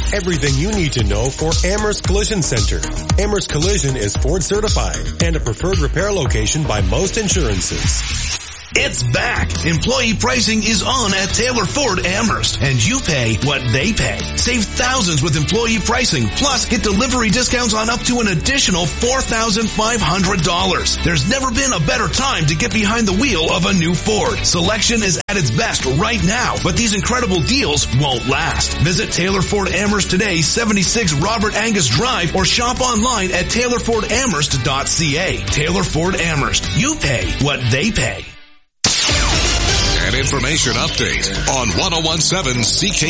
Everything you need to know for Amherst Collision Center. Amherst Collision is Ford certified and a preferred repair location by most insurances. It's back. Employee pricing is on at Taylor Ford Amherst, and you pay what they pay. Save thousands with employee pricing, plus get delivery discounts on up to an additional $4,500. There's never been a better time to get behind the wheel of a new Ford. Selection is at its best right now, but these incredible deals won't last. Visit Taylor Ford Amherst today, 76 Robert Angus Drive, or shop online at taylorfordamherst.ca. Taylor Ford Amherst. You pay what they pay. An information update on 101.7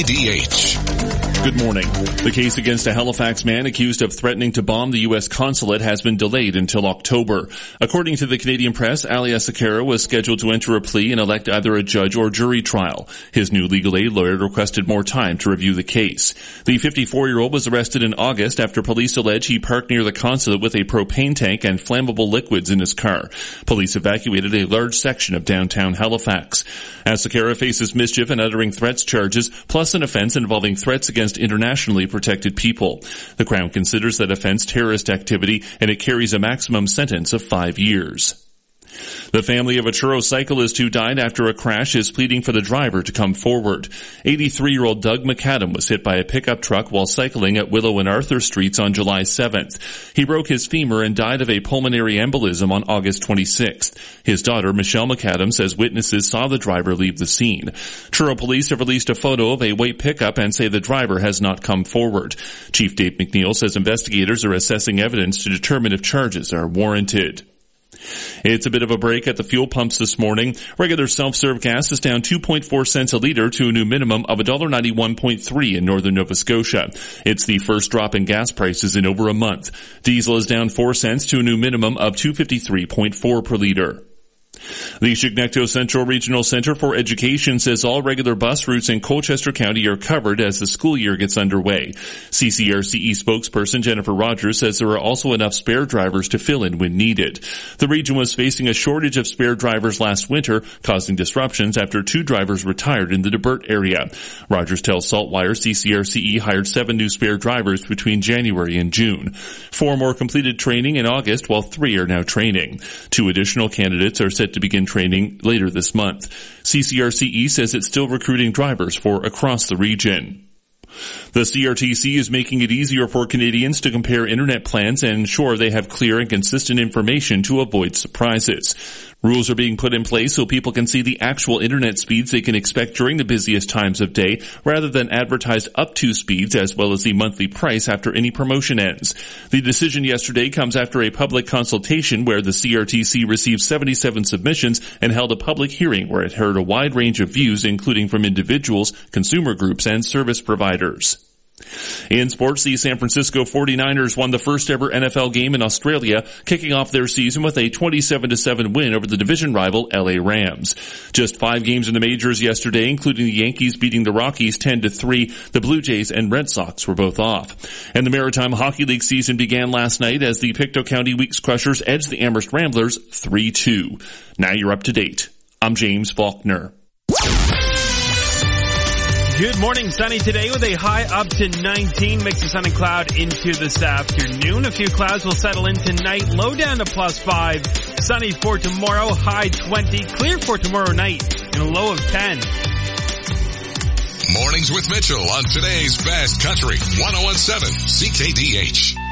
CKDH. Good morning. The case against a Halifax man accused of threatening to bomb the U.S. consulate has been delayed until October. According to the Canadian press, Ali Asakara was scheduled to enter a plea and elect either a judge or jury trial. His new legal aid lawyer requested more time to review the case. The 54-year-old was arrested in August after police allege he parked near the consulate with a propane tank and flammable liquids in his car. Police evacuated a large section of downtown Halifax. Asakara faces mischief and uttering threats charges, plus an offense involving threats against internationally protected people. The Crown considers that offense terrorist activity, and it carries a maximum sentence of 5 years. The family of a churro cyclist who died after a crash is pleading for the driver to come forward. 83-year-old Doug McAdam was hit by a pickup truck while cycling at Willow and Arthur Streets on July 7th. He broke his femur and died of a pulmonary embolism on August 26th. His daughter, Michelle McAdam, says witnesses saw the driver leave the scene. Truro police have released a photo of a white pickup and say the driver has not come forward. Chief Dave McNeil says investigators are assessing evidence to determine if charges are warranted. It's a bit of a break at the fuel pumps this morning. Regular self-serve gas is down 2.4 cents a liter to a new minimum of $1.91.3 in northern Nova Scotia. It's the first drop in gas prices in over a month. Diesel is down 4 cents to a new minimum of $2.53.4 per liter. The Chignecto Central Regional Center for Education says all regular bus routes in Colchester County are covered as the school year gets underway. CCRCE spokesperson Jennifer Rogers says there are also enough spare drivers to fill in when needed. The region was facing a shortage of spare drivers last winter, causing disruptions after 2 drivers retired in the DeBert area. Rogers tells Saltwire CCRCE hired 7 new spare drivers between January and June. 4 more completed training in August, while 3 are now training. 2 additional candidates are set to begin training later this month. CCRCE says it's still recruiting drivers for across the region. The CRTC is making it easier for Canadians to compare internet plans and ensure they have clear and consistent information to avoid surprises. Rules are being put in place so people can see the actual internet speeds they can expect during the busiest times of day, rather than advertised up to speeds, as well as the monthly price after any promotion ends. The decision yesterday comes after a public consultation where the CRTC received 77 submissions and held a public hearing where it heard a wide range of views, including from individuals, consumer groups, and service providers. In sports, the San Francisco 49ers won the first ever NFL game in Australia, kicking off their season with a 27-7 win over the division rival LA Rams. Just 5 games in the majors yesterday, including the Yankees beating the Rockies 10-3. The Blue Jays and Red Sox were both off. And the Maritime Hockey League season began last night as the Pictou County Weeks Crushers edged the Amherst Ramblers 3-2. Now you're up to date. I'm James Faulkner. Good morning. Sunny today with a high up to 19. Mix of sun and cloud into this afternoon. A few clouds will settle in tonight. Low down to +5. Sunny for tomorrow. High 20. Clear for tomorrow night. And a low of 10. Mornings with Mitchell on today's Best Country 101.7 CKDH.